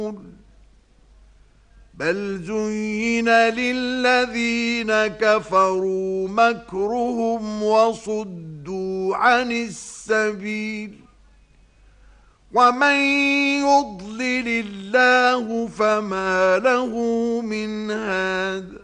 بل زين للذين كفروا مكرهم وصدوا عن السبيل ومن يضلل الله فما له من هاد